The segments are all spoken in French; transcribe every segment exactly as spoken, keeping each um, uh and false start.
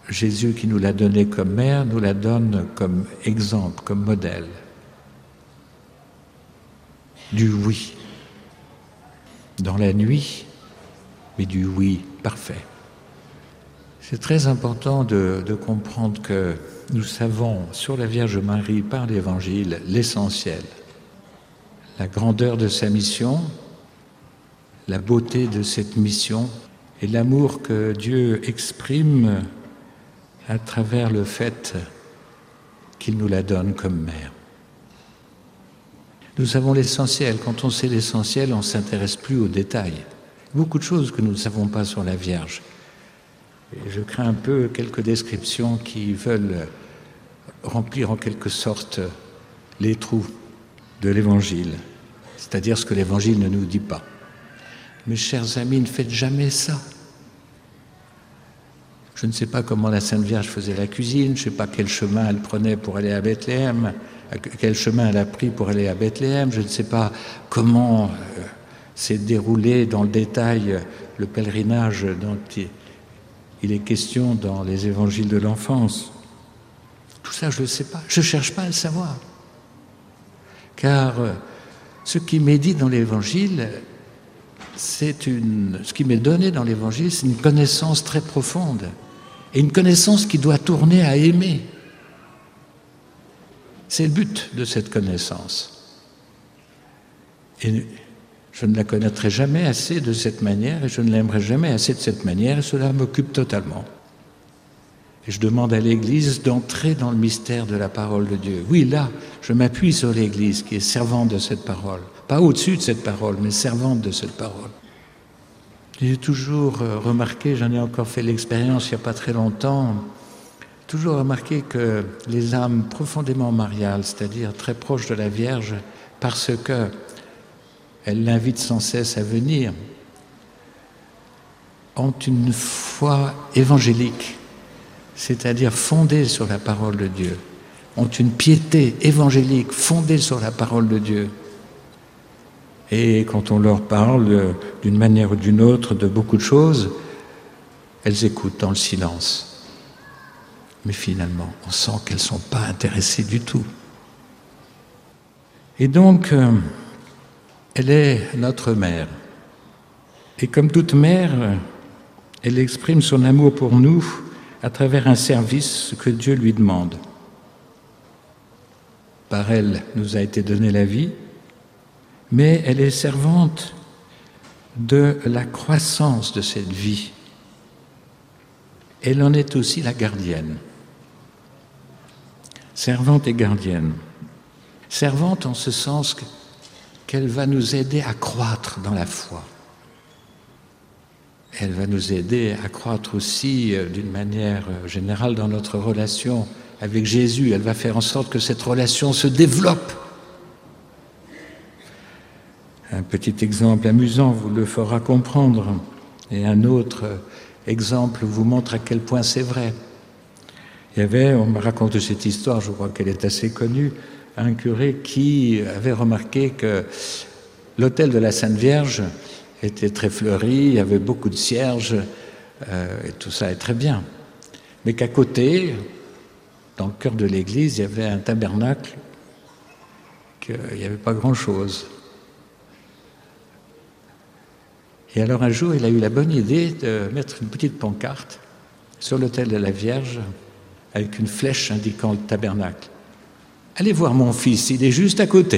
Jésus qui nous l'a donné comme mère, nous la donne comme exemple, comme modèle. Du oui. Dans la nuit, mais du oui parfait. C'est très important de, de comprendre que nous savons sur la Vierge Marie par l'Évangile l'essentiel. La grandeur de sa mission, la beauté de cette mission et l'amour que Dieu exprime à travers le fait qu'il nous la donne comme mère. Nous savons l'essentiel. Quand on sait l'essentiel, on ne s'intéresse plus aux détails. Beaucoup de choses que nous ne savons pas sur la Vierge. Et je crains un peu quelques descriptions qui veulent remplir en quelque sorte les trous de l'Évangile, c'est-à-dire ce que l'Évangile ne nous dit pas. Mes chers amis, ne faites jamais ça. Je ne sais pas comment la Sainte Vierge faisait la cuisine, je ne sais pas quel chemin elle prenait pour aller à Bethléem, quel chemin elle a pris pour aller à Bethléem, je ne sais pas comment euh, s'est déroulé dans le détail le pèlerinage dont il est question dans les évangiles de l'enfance. Tout ça, je ne le sais pas, je ne cherche pas à le savoir. Car euh, ce qui m'est dit dans l'Évangile, c'est une, ce qui m'est donné dans l'Évangile, c'est une connaissance très profonde. Et une connaissance qui doit tourner à aimer. C'est le but de cette connaissance. Et je ne la connaîtrai jamais assez de cette manière, et je ne l'aimerai jamais assez de cette manière, et cela m'occupe totalement. Et je demande à l'Église d'entrer dans le mystère de la parole de Dieu. Oui, là, je m'appuie sur l'Église qui est servante de cette parole. Pas au-dessus de cette parole, mais servante de cette parole. J'ai toujours remarqué, j'en ai encore fait l'expérience il n'y a pas très longtemps, toujours remarqué que les âmes profondément mariales, c'est-à-dire très proches de la Vierge, parce qu'elle l'invite sans cesse à venir, ont une foi évangélique, c'est-à-dire fondée sur la parole de Dieu, ont une piété évangélique fondée sur la parole de Dieu. Et quand on leur parle d'une manière ou d'une autre de beaucoup de choses, elles écoutent dans le silence. Mais finalement, on sent qu'elles ne sont pas intéressées du tout. Et donc, euh, elle est notre mère. Et comme toute mère, elle exprime son amour pour nous à travers un service que Dieu lui demande. Par elle nous a été donnée la vie, mais elle est servante de la croissance de cette vie. Elle en est aussi la gardienne. Servante et gardienne. Servante en ce sens qu'elle va nous aider à croître dans la foi. Elle va nous aider à croître aussi d'une manière générale dans notre relation avec Jésus. Elle va faire en sorte que cette relation se développe. Un petit exemple amusant vous le fera comprendre, et un autre exemple vous montre à quel point c'est vrai. Il y avait, on me raconte cette histoire, je crois qu'elle est assez connue, un curé qui avait remarqué que l'autel de la Sainte Vierge était très fleuri, il y avait beaucoup de cierges, euh, et tout ça est très bien. Mais qu'à côté, dans le cœur de l'église, il y avait un tabernacle, qu'il n'y avait pas grand-chose. Et alors un jour, il a eu la bonne idée de mettre une petite pancarte sur l'autel de la Vierge avec une flèche indiquant le tabernacle. « Allez voir mon fils, il est juste à côté. »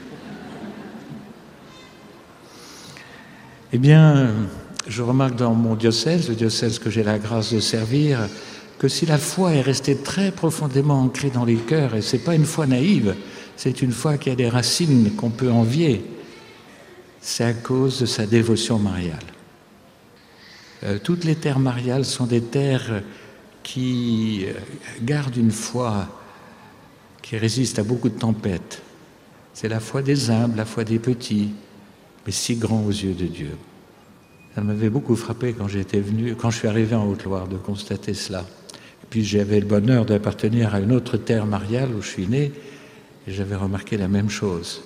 Eh bien, je remarque dans mon diocèse, le diocèse que j'ai la grâce de servir, que si la foi est restée très profondément ancrée dans les cœurs, et ce n'est pas une foi naïve, c'est une foi qui a des racines qu'on peut envier, c'est à cause de sa dévotion mariale. Euh, toutes les terres mariales sont des terres qui gardent une foi qui résiste à beaucoup de tempêtes. C'est la foi des humbles, la foi des petits, mais si grand aux yeux de Dieu. Ça m'avait beaucoup frappé quand j'étais venu, quand je suis arrivé en Haute-Loire, de constater cela. Et puis j'avais le bonheur d'appartenir à une autre terre mariale où je suis né, et j'avais remarqué la même chose.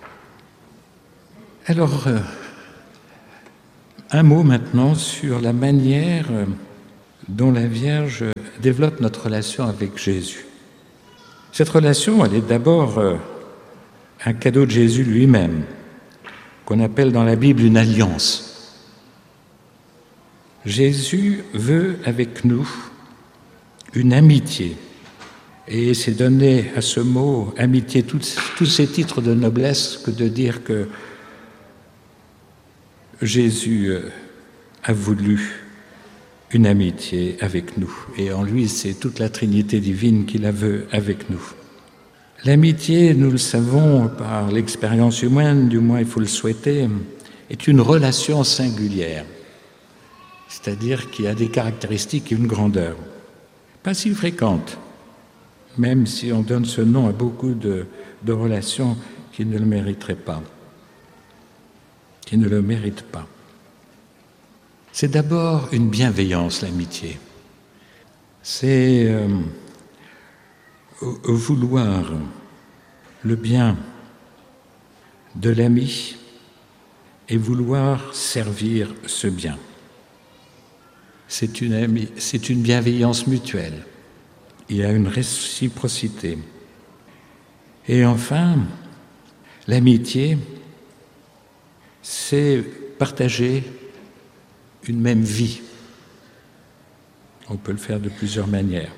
Alors, euh, un mot maintenant sur la manière, euh, dont la Vierge développe notre relation avec Jésus. Cette relation, elle est d'abord un cadeau de Jésus lui-même, qu'on appelle dans la Bible une alliance. Jésus veut avec nous une amitié, et c'est donner à ce mot amitié tous, tous ces titres de noblesse que de dire que Jésus a voulu une amitié avec nous. Et en lui, c'est toute la Trinité divine qui la veut avec nous. L'amitié, nous le savons par l'expérience humaine, du moins il faut le souhaiter, est une relation singulière, c'est-à-dire qui a des caractéristiques et une grandeur. Pas si fréquente, même si on donne ce nom à beaucoup de, de relations qui ne le mériteraient pas, qui ne le méritent pas. C'est d'abord une bienveillance, l'amitié. C'est euh, vouloir le bien de l'ami et vouloir servir ce bien. C'est une, ami, c'est une bienveillance mutuelle. Il y a une réciprocité. Et enfin, l'amitié, c'est partager une même vie. On peut le faire de plusieurs manières.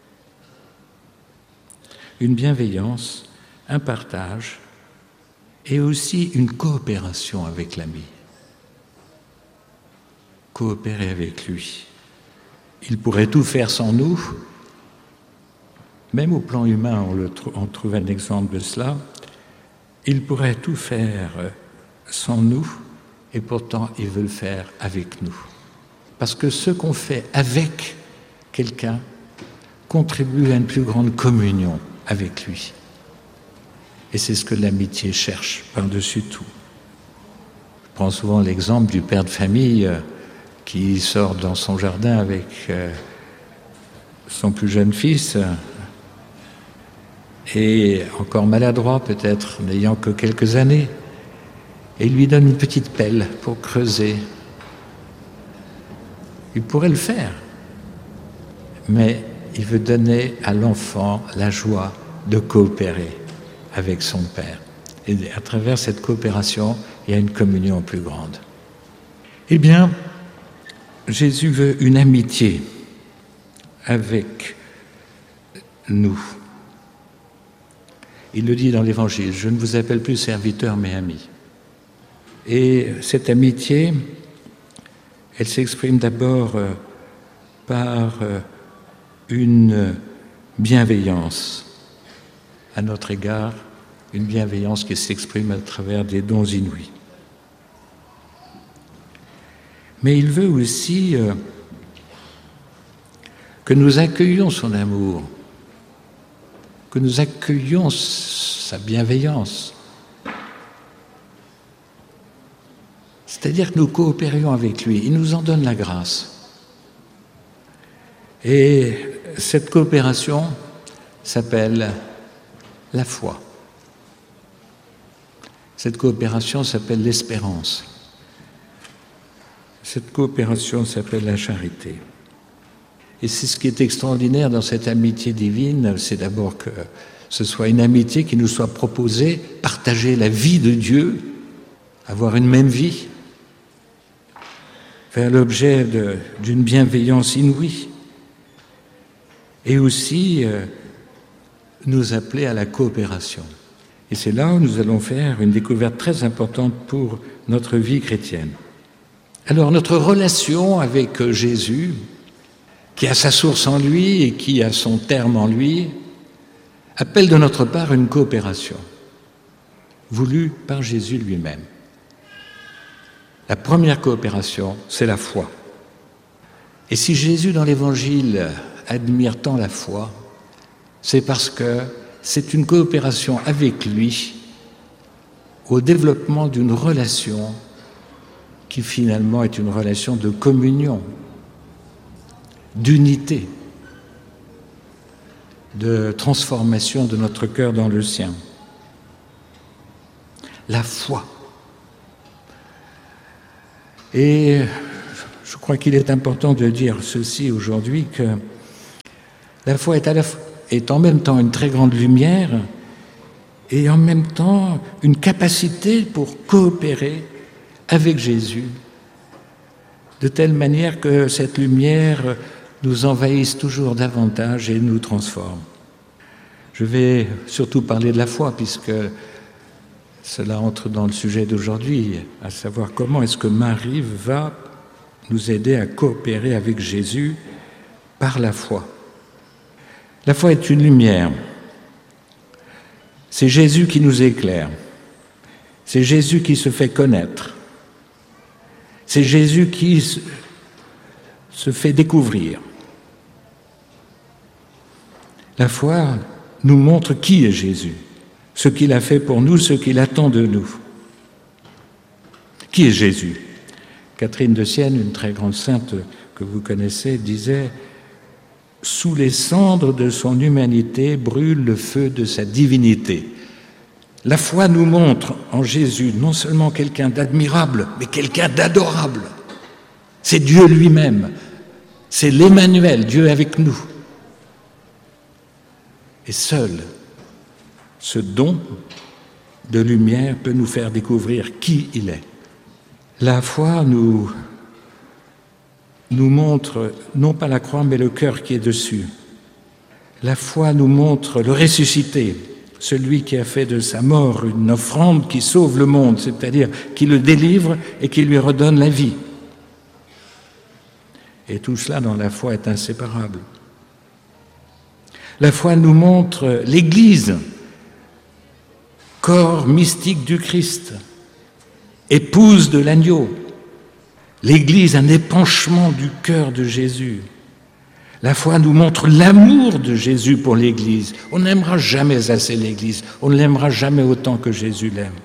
Une bienveillance, un partage et aussi une coopération avec l'ami. Coopérer avec lui. Il pourrait tout faire sans nous. Même au plan humain, on, le tr- on trouve un exemple de cela. Il pourrait tout faire sans nous. Et pourtant, il veut le faire avec nous. Parce que ce qu'on fait avec quelqu'un contribue à une plus grande communion avec lui. Et c'est ce que l'amitié cherche par-dessus tout. Je prends souvent l'exemple du père de famille qui sort dans son jardin avec son plus jeune fils et encore maladroit peut-être, n'ayant que quelques années. Et il lui donne une petite pelle pour creuser. Il pourrait le faire, mais il veut donner à l'enfant la joie de coopérer avec son père. Et à travers cette coopération, il y a une communion plus grande. Eh bien, Jésus veut une amitié avec nous. Il le dit dans l'Évangile, « Je ne vous appelle plus serviteur, mais ami ». Et cette amitié, elle s'exprime d'abord euh, par euh, une bienveillance à notre égard, une bienveillance qui s'exprime à travers des dons inouïs. Mais il veut aussi euh, que nous accueillions son amour, que nous accueillions sa bienveillance. C'est-à-dire que nous coopérions avec lui. Il nous en donne la grâce. Et cette coopération s'appelle la foi. Cette coopération s'appelle l'espérance. Cette coopération s'appelle la charité. Et c'est ce qui est extraordinaire dans cette amitié divine, c'est d'abord que ce soit une amitié qui nous soit proposée, partager la vie de Dieu, avoir une même vie, faire l'objet de, d'une bienveillance inouïe, et aussi euh, nous appeler à la coopération. Et c'est là où nous allons faire une découverte très importante pour notre vie chrétienne. Alors notre relation avec Jésus, qui a sa source en lui et qui a son terme en lui, appelle de notre part une coopération, voulue par Jésus lui-même. La première coopération, c'est la foi. Et si Jésus, dans l'Évangile, admire tant la foi, c'est parce que c'est une coopération avec lui au développement d'une relation qui finalement est une relation de communion, d'unité, de transformation de notre cœur dans le sien. La foi. Et Je crois qu'il est important de dire ceci aujourd'hui, que la foi est, à la, est en même temps une très grande lumière et en même temps une capacité pour coopérer avec Jésus, de telle manière que cette lumière nous envahisse toujours davantage et nous transforme. Je vais surtout parler de la foi, puisque cela entre dans le sujet d'aujourd'hui, à savoir comment est-ce que Marie va nous aider à coopérer avec Jésus par la foi. La foi est une lumière. C'est Jésus qui nous éclaire. C'est Jésus qui se fait connaître. C'est Jésus qui se fait découvrir. La foi nous montre qui est Jésus, ce qu'il a fait pour nous, ce qu'il attend de nous. Qui est Jésus ? Catherine de Sienne, une très grande sainte que vous connaissez, disait « Sous les cendres de son humanité brûle le feu de sa divinité ». La foi nous montre en Jésus non seulement quelqu'un d'admirable, mais quelqu'un d'adorable. C'est Dieu lui-même, c'est l'Emmanuel, Dieu avec nous. Et seul ce don de lumière peut nous faire découvrir qui il est. La foi nous, nous montre non pas la croix, mais le cœur qui est dessus. La foi nous montre le ressuscité, celui qui a fait de sa mort une offrande qui sauve le monde, c'est-à-dire qui le délivre et qui lui redonne la vie. Et tout cela dans la foi est inséparable. La foi nous montre l'Église, corps mystique du Christ, épouse de l'agneau. L'Église, un épanchement du cœur de Jésus. La foi nous montre l'amour de Jésus pour l'Église. On n'aimera jamais assez l'Église, on ne l'aimera jamais autant que Jésus l'aime.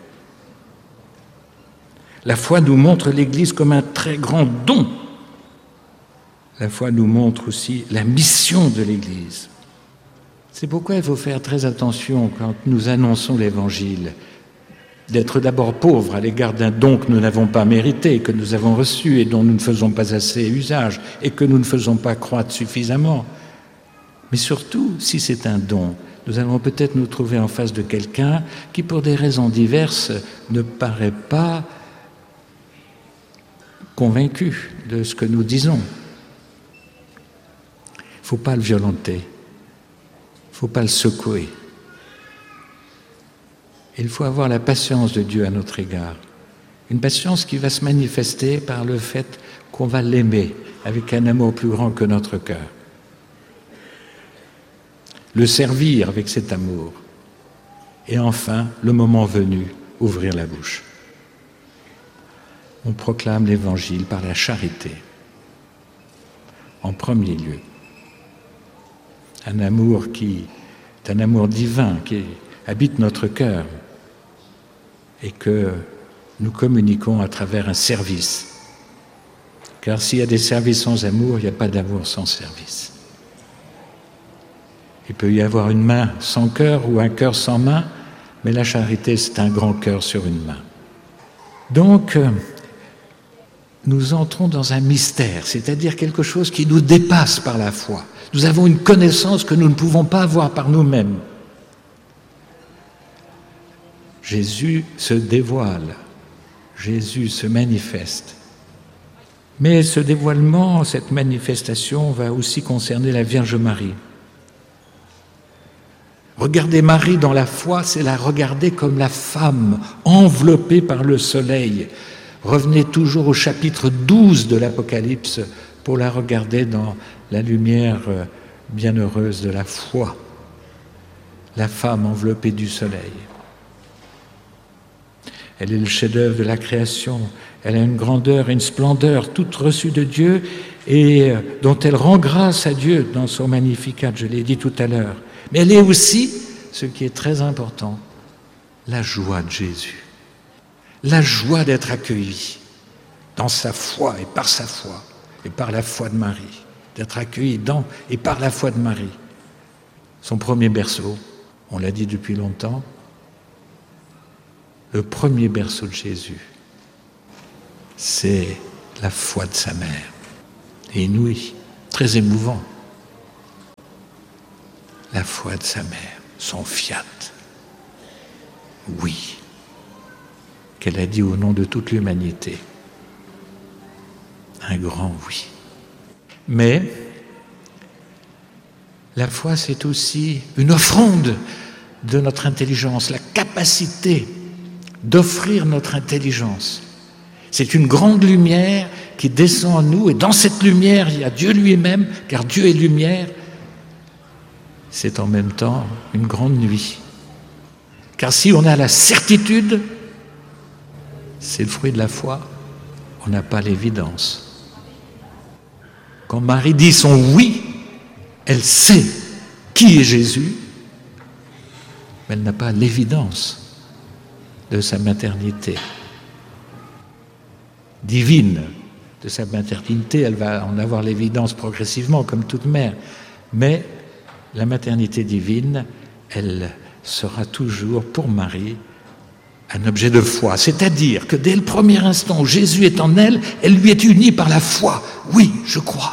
La foi nous montre l'Église comme un très grand don. La foi nous montre aussi la mission de l'Église. C'est pourquoi il faut faire très attention quand nous annonçons l'Évangile, d'être d'abord pauvres à l'égard d'un don que nous n'avons pas mérité, que nous avons reçu et dont nous ne faisons pas assez usage et que nous ne faisons pas croître suffisamment. Mais surtout, si c'est un don, nous allons peut-être nous trouver en face de quelqu'un qui, pour des raisons diverses, ne paraît pas convaincu de ce que nous disons. Il ne faut pas le violenter, il ne faut pas le secouer. Il faut avoir la patience de Dieu à notre égard. Une patience qui va se manifester par le fait qu'on va l'aimer avec un amour plus grand que notre cœur. Le servir avec cet amour. Et enfin, le moment venu, ouvrir la bouche. On proclame l'Évangile par la charité, en premier lieu. Un amour qui est un amour divin, qui habite notre cœur, et que nous communiquons à travers un service. Car s'il y a des services sans amour, il n'y a pas d'amour sans service. Il peut y avoir une main sans cœur ou un cœur sans main, mais la charité, c'est un grand cœur sur une main. Donc, nous entrons dans un mystère, c'est-à-dire quelque chose qui nous dépasse par la foi. Nous avons une connaissance que nous ne pouvons pas avoir par nous-mêmes. Jésus se dévoile, Jésus se manifeste. Mais ce dévoilement, cette manifestation va aussi concerner la Vierge Marie. Regarder Marie dans la foi, c'est la regarder comme la femme enveloppée par le soleil. Revenez toujours au chapitre douze de l'Apocalypse pour la regarder dans la lumière bienheureuse de la foi. La femme enveloppée du soleil. Elle est le chef-d'œuvre de la création. Elle a une grandeur et une splendeur toute reçue de Dieu et dont elle rend grâce à Dieu dans son Magnificat, je l'ai dit tout à l'heure. Mais elle est aussi, ce qui est très important, la joie de Jésus. La joie d'être accueilli dans sa foi et par sa foi et par la foi de Marie. D'être accueilli dans et par la foi de Marie. Son premier berceau, on l'a dit depuis longtemps, le premier berceau de Jésus, c'est la foi de sa mère. et inouï, très émouvant. La foi de sa mère, son fiat. Oui, qu'elle a dit au nom de toute l'humanité. Un grand oui. Mais la foi, c'est aussi une offrande de notre intelligence, la capacité d'offrir notre intelligence. C'est une grande lumière qui descend en nous, et dans cette lumière, il y a Dieu lui-même, car Dieu est lumière. C'est en même temps une grande nuit. Car si on a la certitude, c'est le fruit de la foi, on n'a pas l'évidence. Quand Marie dit son oui, elle sait qui est Jésus, mais elle n'a pas l'évidence de sa maternité divine. De sa maternité, elle va en avoir l'évidence progressivement, comme toute mère. Mais la maternité divine, elle sera toujours pour Marie un objet de foi. C'est-à-dire que dès le premier instant où Jésus est en elle, elle lui est unie par la foi. Oui, je crois.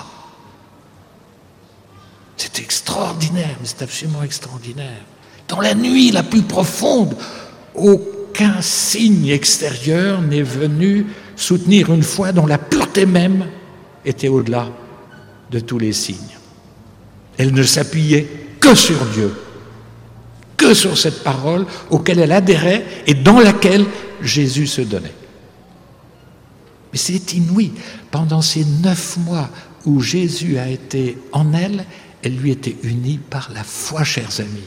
C'est extraordinaire, mais c'est absolument extraordinaire. Dans la nuit la plus profonde, aucun signe extérieur n'est venu soutenir une foi dont la pureté même était au-delà de tous les signes. Elle ne s'appuyait que sur Dieu, que sur cette parole auquel elle adhérait et dans laquelle Jésus se donnait. Mais c'est inouï. Pendant ces neuf mois où Jésus a été en elle, elle lui était unie par la foi, chers amis.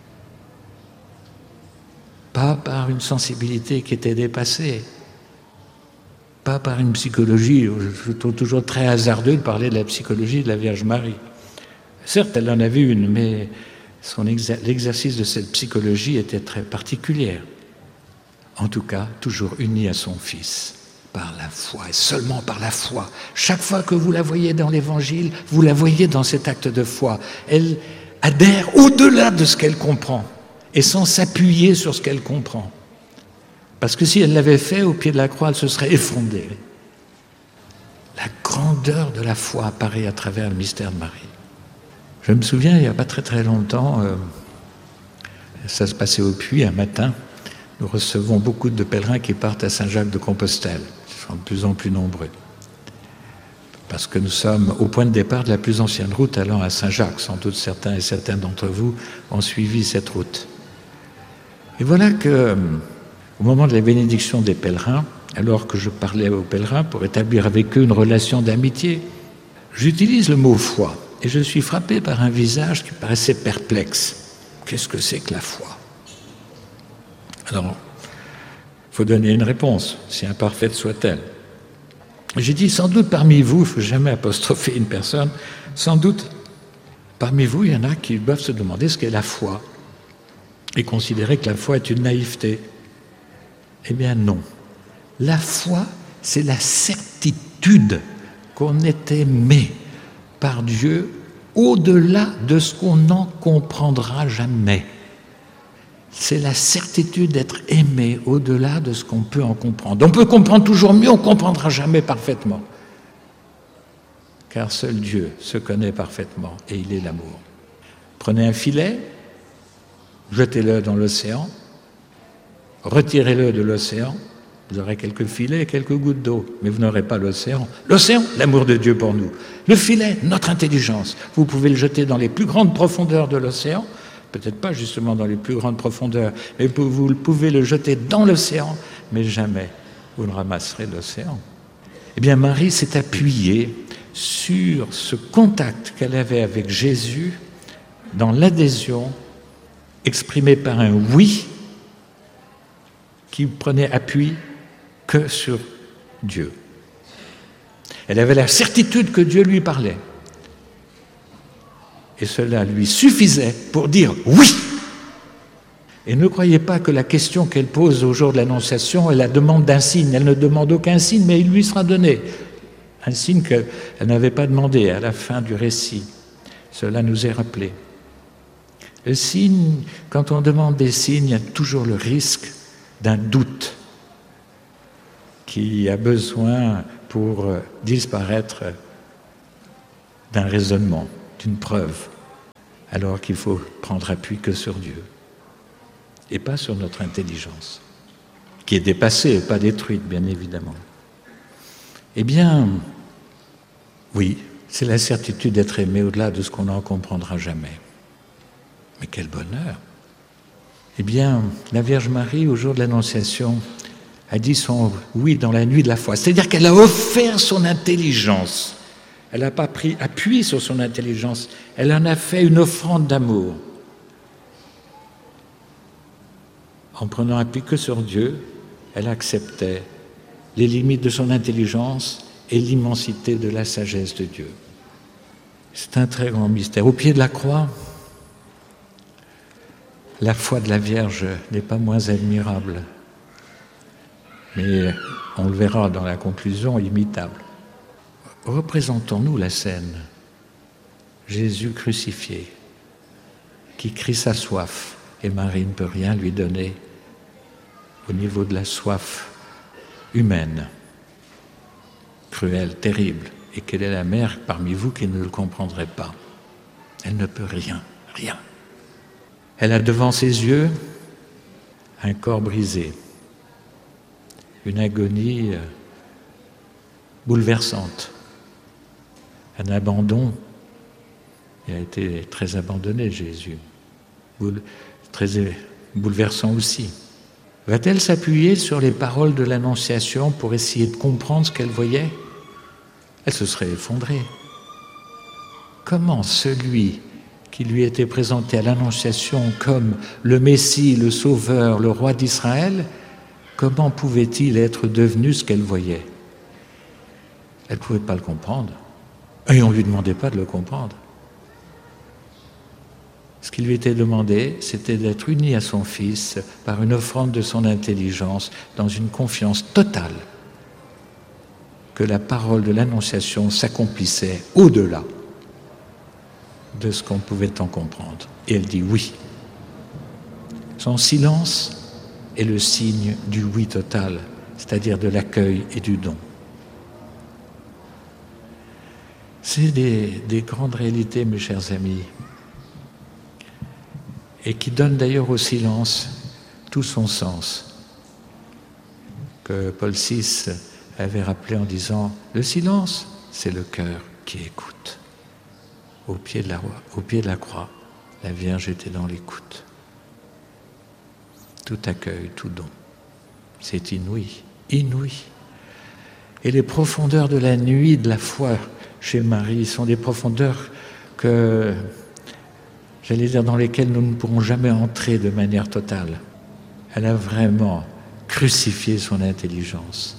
Pas par une sensibilité qui était dépassée, pas par une psychologie. Je trouve toujours très hasardeux de parler de la psychologie de la Vierge Marie. Certes, elle en avait une, mais son exer- l'exercice de cette psychologie était très particulier. En tout cas, toujours unie à son Fils, par la foi, et seulement par la foi. Chaque fois que vous la voyez dans l'Évangile, vous la voyez dans cet acte de foi. Elle adhère au-delà de ce qu'elle comprend, et sans s'appuyer sur ce qu'elle comprend. Parce que si elle l'avait fait, au pied de la croix, elle se serait effondrée. La grandeur de la foi apparaît à travers le mystère de Marie. Je me souviens, il n'y a pas très très longtemps, euh, ça se passait au Puy un matin, nous recevons beaucoup de pèlerins qui partent à Saint-Jacques-de-Compostelle. Ils sont de plus en plus nombreux. Parce que nous sommes au point de départ de la plus ancienne route allant à Saint-Jacques. Sans doute certains et certaines d'entre vous ont suivi cette route. Et voilà que, au moment de la bénédiction des pèlerins, alors que je parlais aux pèlerins pour établir avec eux une relation d'amitié, j'utilise le mot foi. Et je suis frappé par un visage qui paraissait perplexe. Qu'est-ce que c'est que la foi ? Alors, il faut donner une réponse, si imparfaite soit-elle. J'ai dit, sans doute parmi vous, il ne faut jamais apostropher une personne, sans doute parmi vous, il y en a qui doivent se demander ce qu'est la foi et considérer que la foi est une naïveté. Eh bien non. La foi, c'est la certitude qu'on est aimé par Dieu au-delà de ce qu'on n'en comprendra jamais. C'est la certitude d'être aimé au-delà de ce qu'on peut en comprendre. On peut comprendre toujours mieux, on ne comprendra jamais parfaitement. Car seul Dieu se connaît parfaitement et il est l'amour. Prenez un filet, jetez-le dans l'océan, retirez-le de l'océan, vous aurez quelques filets et quelques gouttes d'eau, mais vous n'aurez pas l'océan. L'océan, l'amour de Dieu pour nous. Le filet, notre intelligence. Vous pouvez le jeter dans les plus grandes profondeurs de l'océan, peut-être pas justement dans les plus grandes profondeurs, mais vous pouvez le jeter dans l'océan, mais jamais vous ne ramasserez l'océan. Eh bien, Marie s'est appuyée sur ce contact qu'elle avait avec Jésus dans l'adhésion exprimée par un oui qui prenait appui que sur Dieu. Elle avait la certitude que Dieu lui parlait. Et cela lui suffisait pour dire oui. Et ne croyez pas que la question qu'elle pose au jour de l'Annonciation est la demande d'un signe. Elle ne demande aucun signe, mais il lui sera donné. Un signe qu'elle n'avait pas demandé à la fin du récit. Cela nous est rappelé. Le signe, quand on demande des signes, il y a toujours le risque d'un doute qui a besoin pour disparaître d'un raisonnement, d'une preuve, alors qu'il faut prendre appui que sur Dieu et pas sur notre intelligence, qui est dépassée et pas détruite, bien évidemment. Eh bien, oui, c'est la certitude d'être aimé au-delà de ce qu'on n'en comprendra jamais. Mais quel bonheur! Eh bien, la Vierge Marie, au jour de l'Annonciation, a dit son oui dans la nuit de la foi. C'est-à-dire qu'elle a offert son intelligence. Elle n'a pas pris appui sur son intelligence. Elle en a fait une offrande d'amour. En prenant appui que sur Dieu, elle acceptait les limites de son intelligence et l'immensité de la sagesse de Dieu. C'est un très grand mystère. Au pied de la croix, la foi de la Vierge n'est pas moins admirable, mais on le verra dans la conclusion, imitable. Représentons-nous la scène. Jésus crucifié, qui crie sa soif, et Marie ne peut rien lui donner au niveau de la soif humaine, cruelle, terrible. Et quelle est la mère parmi vous qui ne le comprendrait pas? Elle ne peut rien, rien. Elle a devant ses yeux un corps brisé, une agonie bouleversante, un abandon. Il a été très abandonné, Jésus, très bouleversant aussi. Va-t-elle s'appuyer sur les paroles de l'Annonciation pour essayer de comprendre ce qu'elle voyait? Elle se serait effondrée. Comment celui qui lui était présenté à l'Annonciation comme le Messie, le Sauveur, le roi d'Israël, comment pouvait-il être devenu ce qu'elle voyait? Elle ne pouvait pas le comprendre. Et on ne lui demandait pas de le comprendre. Ce qui lui était demandé, c'était d'être uni à son Fils par une offrande de son intelligence, dans une confiance totale que la parole de l'Annonciation s'accomplissait au-delà de ce qu'on pouvait en comprendre. Et elle dit oui. Son silence est le signe du oui total, c'est-à-dire de l'accueil et du don. C'est des, des grandes réalités, mes chers amis, et qui donnent d'ailleurs au silence tout son sens, que Paul six avait rappelé en disant « Le silence, c'est le cœur qui écoute ». Au pied de la, au pied de la croix, la Vierge était dans l'écoute. Tout accueil, tout don. C'est inouï, inouï. Et les profondeurs de la nuit de la foi chez Marie sont des profondeurs que, j'allais dire, dans lesquelles nous ne pourrons jamais entrer de manière totale. Elle a vraiment crucifié son intelligence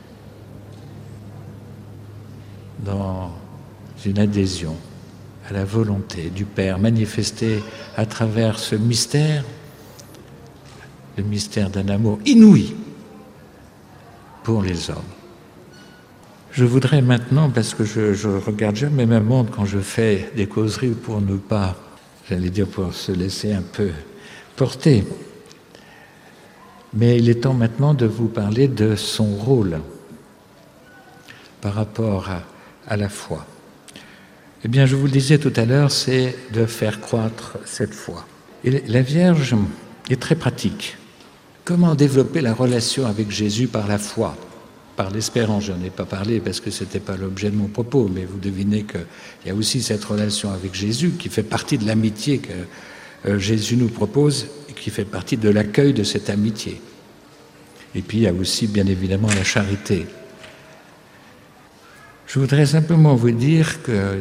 dans une adhésion à la volonté du Père manifestée à travers ce mystère, le mystère d'un amour inouï pour les hommes. Je voudrais maintenant, parce que je, je regarde jamais ma montre quand je fais des causeries pour ne pas, j'allais dire pour se laisser un peu porter, mais il est temps maintenant de vous parler de son rôle par rapport à, à la foi. Eh bien, je vous le disais tout à l'heure, c'est de faire croître cette foi. Et la Vierge est très pratique. Comment développer la relation avec Jésus par la foi, par l'espérance? Je n'en ai pas parlé parce que ce n'était pas l'objet de mon propos, mais vous devinez qu'il y a aussi cette relation avec Jésus qui fait partie de l'amitié que Jésus nous propose et qui fait partie de l'accueil de cette amitié. Et puis, il y a aussi, bien évidemment, la charité. Je voudrais simplement vous dire que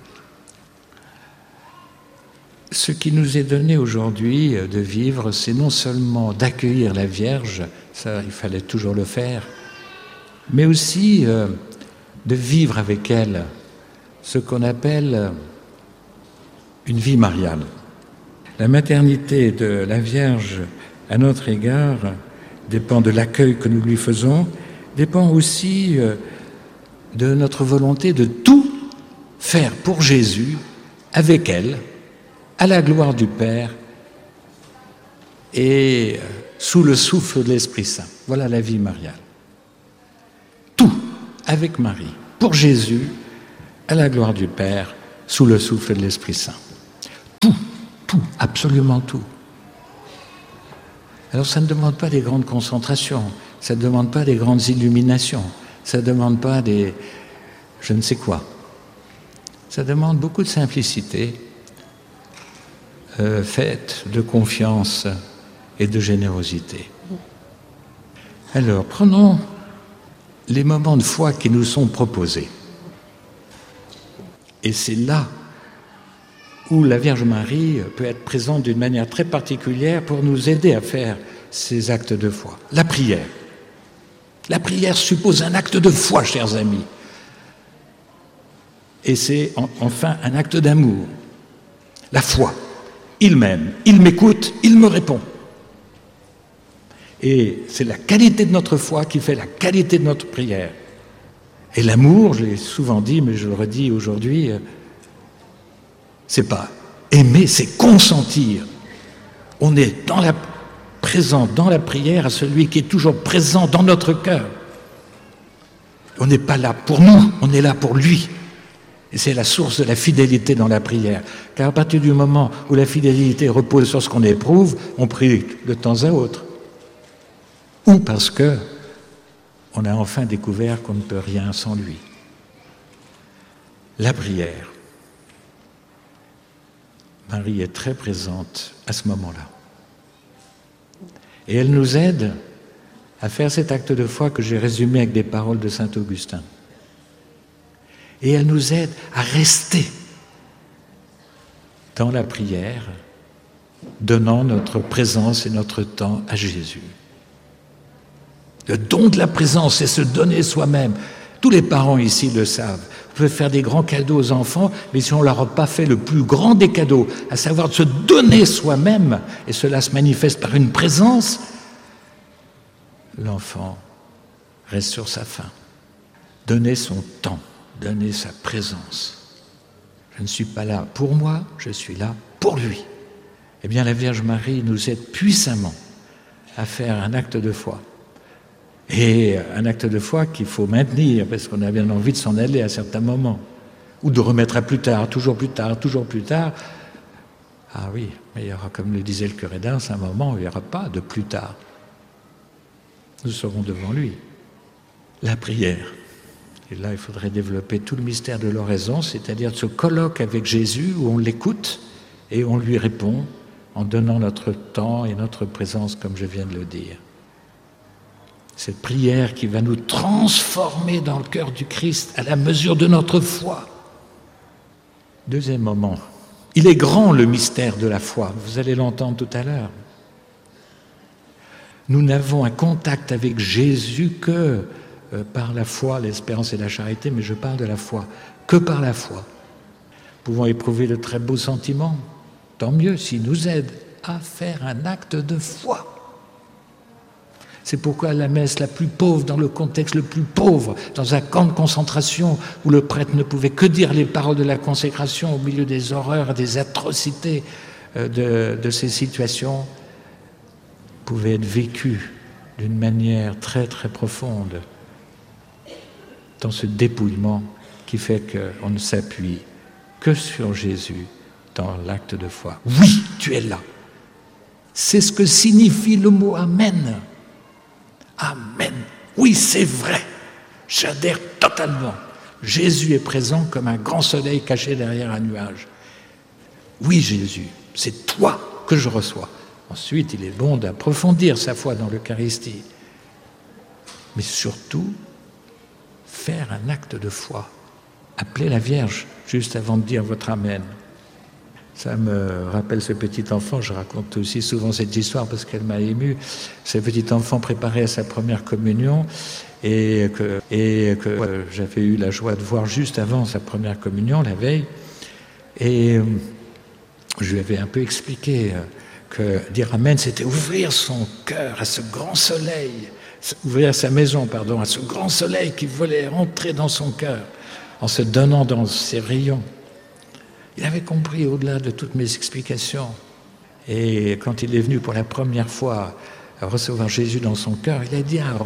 ce qui nous est donné aujourd'hui de vivre, c'est non seulement d'accueillir la Vierge, ça il fallait toujours le faire, mais aussi euh, de vivre avec elle ce qu'on appelle une vie mariale. La maternité de la Vierge à notre égard dépend de l'accueil que nous lui faisons, dépend aussi euh, de notre volonté de tout faire pour Jésus, avec elle, à la gloire du Père et sous le souffle de l'Esprit Saint. Voilà la vie mariale. Tout avec Marie, pour Jésus, à la gloire du Père sous le souffle de l'Esprit Saint. Tout, tout, absolument tout. Alors ça ne demande pas des grandes concentrations, ça ne demande pas des grandes illuminations, ça ne demande pas des je ne sais quoi. Ça demande beaucoup de simplicité, euh, faite de confiance et de générosité. Alors, prenons les moments de foi qui nous sont proposés. Et c'est là où la Vierge Marie peut être présente d'une manière très particulière pour nous aider à faire ces actes de foi. La prière. La prière suppose un acte de foi, chers amis. Et c'est enfin un acte d'amour. La foi. Il m'aime, il m'écoute, il me répond. Et c'est la qualité de notre foi qui fait la qualité de notre prière. Et l'amour, je l'ai souvent dit, mais je le redis aujourd'hui, c'est pas aimer, c'est consentir. On est dans la, présent dans la prière à celui qui est toujours présent dans notre cœur. On n'est pas là pour nous, on est là pour lui. Et c'est la source de la fidélité dans la prière. Car à partir du moment où la fidélité repose sur ce qu'on éprouve, on prie de temps à autre. Ou parce que on a enfin découvert qu'on ne peut rien sans lui. La prière. Marie est très présente à ce moment-là. Et elle nous aide à faire cet acte de foi que j'ai résumé avec des paroles de saint Augustin. Et elle nous aide à rester dans la prière, donnant notre présence et notre temps à Jésus. Le don de la présence, c'est se donner soi-même. Tous les parents ici le savent. Vous pouvez faire des grands cadeaux aux enfants, mais si on ne leur a pas fait le plus grand des cadeaux, à savoir de se donner soi-même, et cela se manifeste par une présence, l'enfant reste sur sa faim. Donner son temps, donner sa présence. Je ne suis pas là pour moi, je suis là pour lui. Eh bien, la Vierge Marie nous aide puissamment à faire un acte de foi. Et un acte de foi qu'il faut maintenir, parce qu'on a bien envie de s'en aller à certains moments, ou de remettre à plus tard, toujours plus tard, toujours plus tard. Ah oui, mais il y aura, comme le disait le curé d'Ars, un moment où il n'y aura pas de plus tard. Nous serons devant lui. La prière. Et là, il faudrait développer tout le mystère de l'oraison, c'est-à-dire ce colloque avec Jésus où on l'écoute et on lui répond en donnant notre temps et notre présence, comme je viens de le dire. Cette prière qui va nous transformer dans le cœur du Christ à la mesure de notre foi. Deuxième moment. Il est grand le mystère de la foi, vous allez l'entendre tout à l'heure. Nous n'avons un contact avec Jésus que euh, par la foi, l'espérance et la charité, mais je parle de la foi, que par la foi. Nous pouvons éprouver de très beaux sentiments, tant mieux s'il nous aide à faire un acte de foi. C'est pourquoi la messe la plus pauvre, dans le contexte le plus pauvre, dans un camp de concentration où le prêtre ne pouvait que dire les paroles de la consécration au milieu des horreurs, des atrocités de, de ces situations, pouvait être vécue d'une manière très très profonde dans ce dépouillement qui fait qu'on ne s'appuie que sur Jésus dans l'acte de foi. Oui, tu es là. C'est ce que signifie le mot Amen. Amen. Oui, c'est vrai. J'adhère totalement. Jésus est présent comme un grand soleil caché derrière un nuage. Oui, Jésus, c'est toi que je reçois. Ensuite, il est bon d'approfondir sa foi dans l'Eucharistie. Mais surtout, faire un acte de foi. Appelez la Vierge juste avant de dire votre Amen. Ça me rappelle ce petit enfant, je raconte aussi souvent cette histoire parce qu'elle m'a ému. Ce petit enfant préparé à sa première communion et que, et que euh, j'avais eu la joie de voir juste avant sa première communion, la veille. Et euh, je lui avais un peu expliqué euh, que dire Amen, c'était ouvrir son cœur à ce grand soleil, ouvrir sa maison, pardon, à ce grand soleil qui voulait rentrer dans son cœur en se donnant dans ses rayons. Il avait compris au-delà de toutes mes explications. Et quand il est venu pour la première fois à recevoir Jésus dans son cœur, il a dit un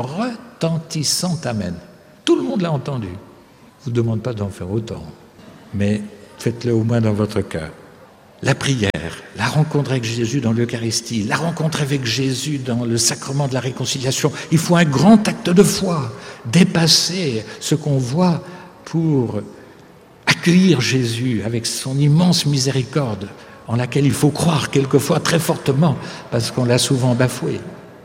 retentissant Amen. Tout le monde l'a entendu. Je ne vous demande pas d'en faire autant. Mais faites-le au moins dans votre cœur. La prière, la rencontre avec Jésus dans l'Eucharistie, la rencontre avec Jésus dans le sacrement de la réconciliation. Il faut un grand acte de foi, dépasser ce qu'on voit pour accueillir Jésus avec son immense miséricorde, en laquelle il faut croire quelquefois très fortement, parce qu'on l'a souvent bafoué.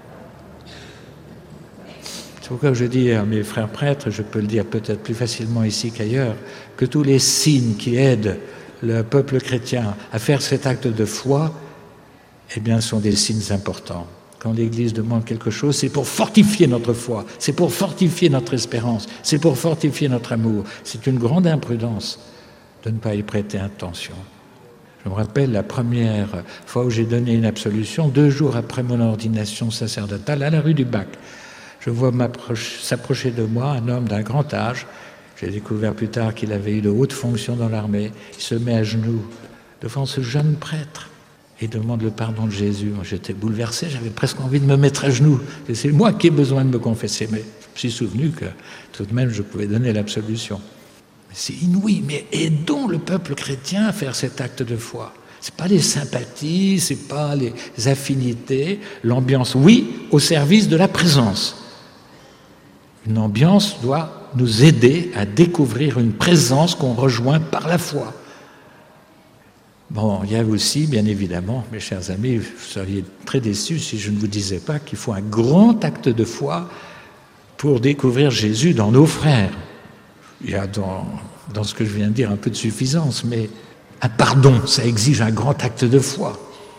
C'est pourquoi je dis à mes frères prêtres, je peux le dire peut-être plus facilement ici qu'ailleurs, que tous les signes qui aident le peuple chrétien à faire cet acte de foi, eh bien, sont des signes importants. Quand l'Église demande quelque chose, c'est pour fortifier notre foi, c'est pour fortifier notre espérance, c'est pour fortifier notre amour. C'est une grande imprudence de ne pas y prêter attention. Je me rappelle la première fois où j'ai donné une absolution, deux jours après mon ordination sacerdotale, à la rue du Bac. Je vois s'approcher de moi un homme d'un grand âge. J'ai découvert plus tard qu'il avait eu de hautes fonctions dans l'armée. Il se met à genoux devant ce jeune prêtre et demande le pardon de Jésus. J'étais bouleversé, j'avais presque envie de me mettre à genoux. Et c'est moi qui ai besoin de me confesser. Mais je me suis souvenu que tout de même je pouvais donner l'absolution. C'est inouï, mais aidons le peuple chrétien à faire cet acte de foi. Ce n'est pas les sympathies, ce n'est pas les affinités. L'ambiance, oui, au service de la présence. Une ambiance doit nous aider à découvrir une présence qu'on rejoint par la foi. Bon, il y a aussi, bien évidemment, mes chers amis, vous seriez très déçus si je ne vous disais pas qu'il faut un grand acte de foi pour découvrir Jésus dans nos frères. Il y a dans, dans ce que je viens de dire un peu de suffisance, mais un pardon, ça exige un grand acte de foi.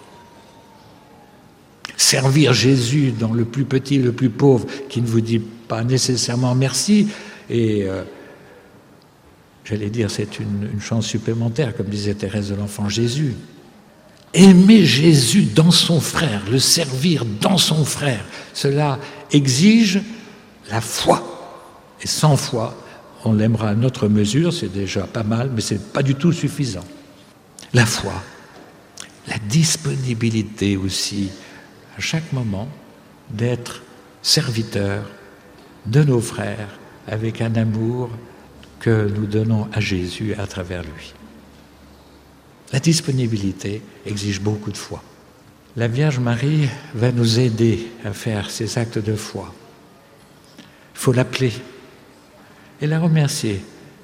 Servir Jésus dans le plus petit, le plus pauvre, qui ne vous dit pas nécessairement merci, et euh, j'allais dire c'est une, une chance supplémentaire, comme disait Thérèse de l'Enfant Jésus. Aimer Jésus dans son frère, le servir dans son frère, cela exige la foi. Et sans foi, on l'aimera à notre mesure, c'est déjà pas mal, mais c'est pas du tout suffisant. La foi, la disponibilité aussi, à chaque moment, d'être serviteur de nos frères avec un amour que nous donnons à Jésus à travers lui. La disponibilité exige beaucoup de foi. La Vierge Marie va nous aider à faire ces actes de foi. Il faut l'appeler et la remercier.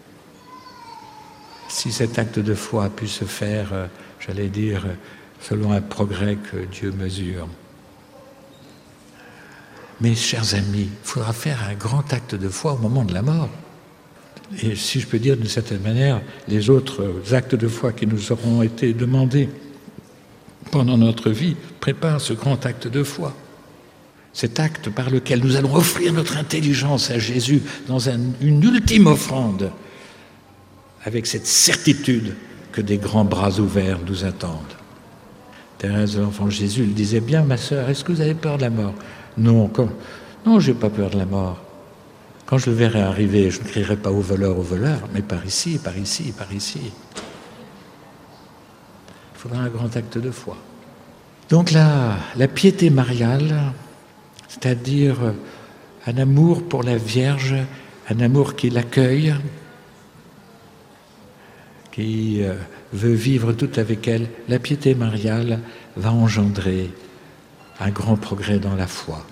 Si cet acte de foi a pu se faire, euh, j'allais dire, selon un progrès que Dieu mesure. Mes chers amis, il faudra faire un grand acte de foi au moment de la mort. Et si je peux dire d'une certaine manière, les autres actes de foi qui nous auront été demandés pendant notre vie préparent ce grand acte de foi. Cet acte par lequel nous allons offrir notre intelligence à Jésus dans un, une ultime offrande, avec cette certitude que des grands bras ouverts nous attendent. Thérèse de l'Enfant Jésus le disait bien, ma sœur, est-ce que vous avez peur de la mort ? Non, quand... non, je n'ai pas peur de la mort. Quand je le verrai arriver, je ne crierai pas au voleur, au voleur, mais par ici, par ici, par ici. Il faudra un grand acte de foi. Donc la, la piété mariale, c'est-à-dire un amour pour la Vierge, un amour qui l'accueille, qui euh, veut vivre tout avec elle, la piété mariale va engendrer un grand progrès dans la foi.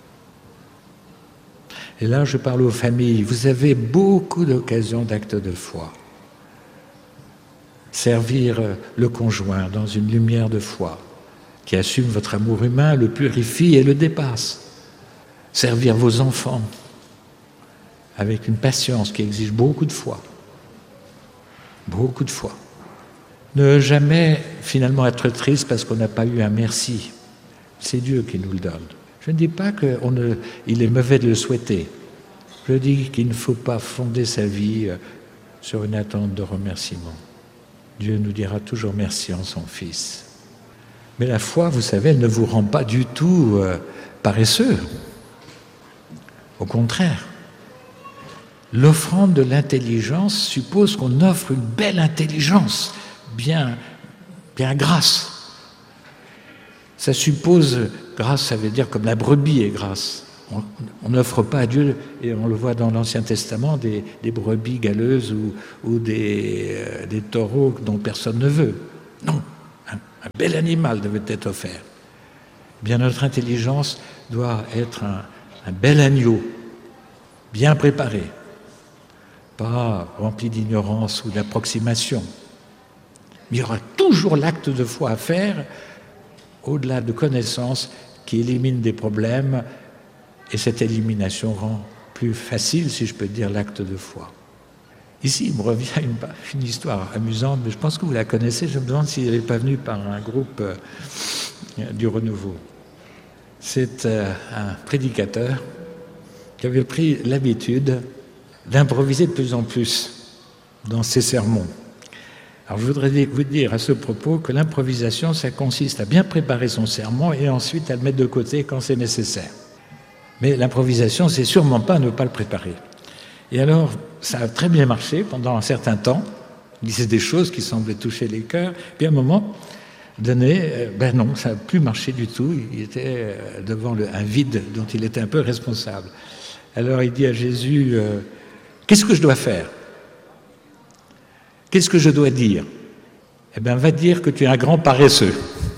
Et là, je parle aux familles. Vous avez beaucoup d'occasions d'actes de foi. Servir le conjoint dans une lumière de foi qui assume votre amour humain, le purifie et le dépasse. Servir vos enfants avec une patience qui exige beaucoup de foi. Beaucoup de foi. Ne jamais finalement être triste parce qu'on n'a pas eu un merci. C'est Dieu qui nous le donne. Je ne dis pas qu'il est mauvais de le souhaiter. Je dis qu'il ne faut pas fonder sa vie sur une attente de remerciement. Dieu nous dira toujours merci en son Fils. Mais la foi, vous savez, elle ne vous rend pas du tout euh, paresseux. Au contraire. L'offrande de l'intelligence suppose qu'on offre une belle intelligence, bien, bien grasse. Ça suppose, grâce, ça veut dire comme la brebis est grasse. On n'offre pas à Dieu, et on le voit dans l'Ancien Testament, des, des brebis galeuses ou, ou des, euh, des taureaux dont personne ne veut. Non, un, un bel animal devait être offert. Bien, notre intelligence doit être un, un bel agneau, bien préparé, pas rempli d'ignorance ou d'approximation. Mais il y aura toujours l'acte de foi à faire, au-delà de connaissances, qui élimine des problèmes. Et cette élimination rend plus facile, si je peux dire, l'acte de foi. Ici, il me revient une, une histoire amusante, mais je pense que vous la connaissez. Je me demande s'il n'est pas venu par un groupe euh, du Renouveau. C'est euh, un prédicateur qui avait pris l'habitude d'improviser de plus en plus dans ses sermons. Alors, je voudrais vous dire à ce propos que l'improvisation, ça consiste à bien préparer son sermon et ensuite à le mettre de côté quand c'est nécessaire. Mais l'improvisation, c'est sûrement pas ne pas le préparer. Et alors, ça a très bien marché pendant un certain temps. Il disait des choses qui semblaient toucher les cœurs. Puis à un moment donné, ben non, ça n'a plus marché du tout. Il était devant le, un vide dont il était un peu responsable. Alors il dit à Jésus, euh, qu'est-ce que je dois faire? Qu'est-ce que je dois dire? Eh bien, va dire que tu es un grand paresseux.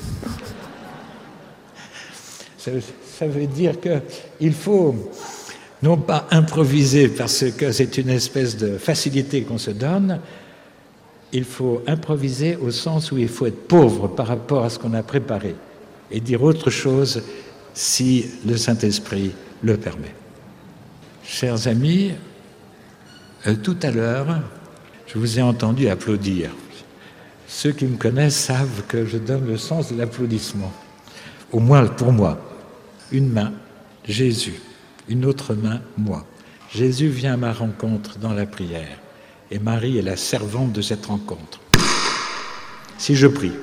Ça, ça veut dire qu'il faut non pas improviser parce que c'est une espèce de facilité qu'on se donne, il faut improviser au sens où il faut être pauvre par rapport à ce qu'on a préparé et dire autre chose si le Saint-Esprit le permet. Chers amis, euh, tout à l'heure, je vous ai entendu applaudir. Ceux qui me connaissent savent que je donne le sens de l'applaudissement. Au moins pour moi. Une main, Jésus. Une autre main, moi. Jésus vient à ma rencontre dans la prière. Et Marie est la servante de cette rencontre. Si je prie,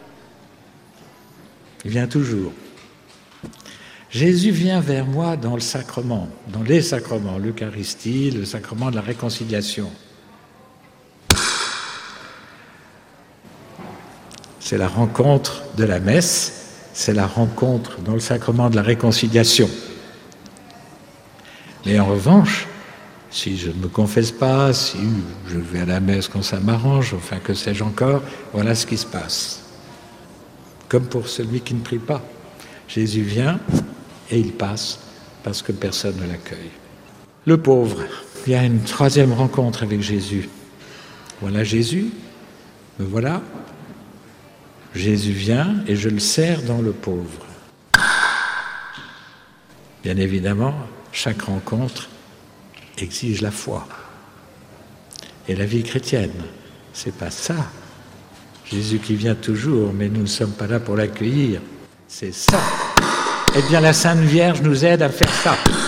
il vient toujours. Jésus vient vers moi dans le sacrement, dans les sacrements, l'Eucharistie, le sacrement de la réconciliation. C'est la rencontre de la messe, c'est la rencontre dans le sacrement de la réconciliation. Mais en revanche, si je ne me confesse pas, si je vais à la messe quand ça m'arrange, enfin que sais-je encore, voilà ce qui se passe. Comme pour celui qui ne prie pas. Jésus vient et il passe parce que personne ne l'accueille. Le pauvre, il y a une troisième rencontre avec Jésus. Voilà Jésus, me voilà. Jésus vient et je le sers dans le pauvre. Bien évidemment, chaque rencontre exige la foi. Et la vie chrétienne, c'est pas ça. Jésus qui vient toujours, mais nous ne sommes pas là pour l'accueillir. C'est ça. Eh bien, la Sainte Vierge nous aide à faire ça.